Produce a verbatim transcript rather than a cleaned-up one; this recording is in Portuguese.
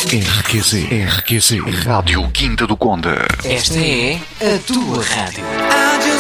R Q C, R Q C, Rádio Quinta do Conde. Esta é a tua rádio.